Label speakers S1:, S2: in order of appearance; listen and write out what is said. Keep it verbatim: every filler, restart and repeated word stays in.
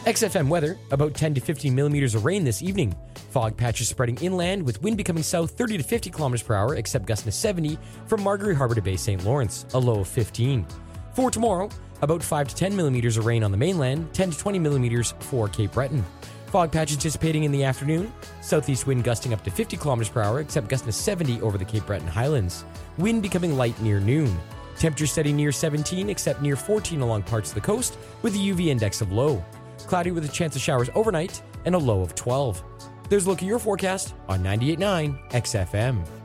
S1: X F M weather, about ten to fifteen millimeters of rain this evening. Fog patches spreading inland with wind becoming south thirty to fifty kilometers per hour, except gusts to seventy from Margaret Harbor to Bay Saint Lawrence, a low of fifteen. For tomorrow, about five to ten millimeters of rain on the mainland, ten to twenty millimeters for Cape Breton. Fog patches dissipating in the afternoon, southeast wind gusting up to fifty kilometers per hour, except gusting to seventy over the Cape Breton highlands. Wind becoming light near noon. Temperature steady near seventeen, except near fourteen along parts of the coast, with a U V index of low. Cloudy with a chance of showers overnight and a low of twelve. There's a look at your forecast on ninety-eight point nine X F M.